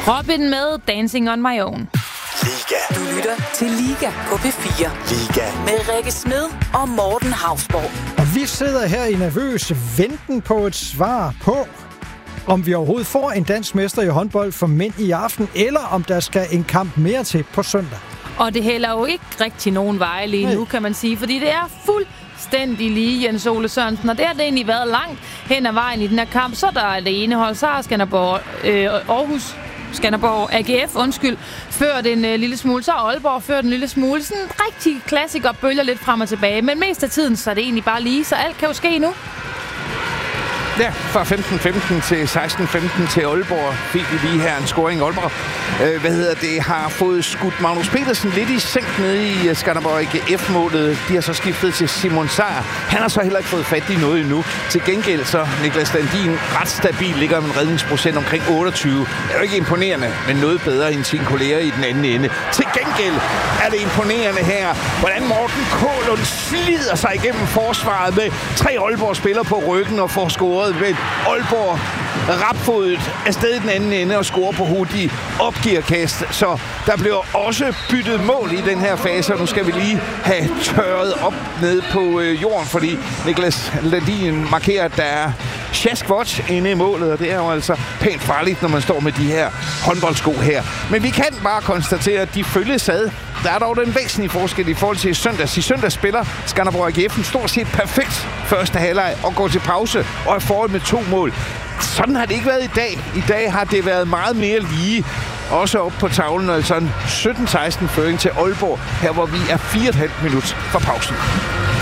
Robin med Dancing on My Own. Liga. Du lytter til Liga på P4. Liga. Med Rikke Smed og Morten Hausborg. Og vi sidder her i nervøs venten på et svar på, om vi overhovedet får en dansk mester i håndbold for mænd i aften, eller om der skal en kamp mere til på søndag. Og det hælder jo ikke rigtig nogen veje lige nu, kan man sige, fordi det er fuldstændig lige Jens Ole Sørensen, og det har det egentlig været langt hen ad vejen i den her kamp. Så der er det ene hold, så har Skanderborg AGF, ført en lille smule, så Aalborg ført en lille smule. Sådan en rigtig klassiker, bølger lidt frem og tilbage, men mest af tiden, så er det egentlig bare lige, så alt kan jo ske nu. Ja, fra 15-15 til 16-15 til Aalborg fik vi lige her en scoring. Aalborg har fået skudt Magnus Petersen lidt i sænk nede i Skanderborg AGF-målet. De har så skiftet til Simon Sejer. Han har så heller ikke fået fat i noget endnu. Til gengæld så Niklas Landin ret stabil, ligger med en redningsprocent omkring 28. Det er jo ikke imponerende, men noget bedre end sine kolleger i den anden ende. Til gengæld er det imponerende her, hvordan Morten Kålund slider sig igennem forsvaret med 3 Aalborg-spillere på ryggen og får scoret. Men Aalborg rapfodet afsted i den anden ende og scorer på hurtig opgearkast. Så der bliver også byttet mål i den her fase, og nu skal vi lige have tørret op ned på jorden, fordi Niklas Landin markerer, at der er sjaskvot inde i målet, og det er jo altså pænt farligt, når man står med de her håndboldsko her. Men vi kan bare konstatere, at de følges ad. Der er dog den væsentlige forskel i forhold til søndags. I søndags spiller Skanderborg AGF stort set perfekt første halvleg og går til pause og er foran med 2 mål. Sådan har det ikke været i dag. I dag har det været meget mere lige. Også op på tavlen, altså en 17-16 føring til Aalborg, her hvor vi er 4,5 minutter fra pausen.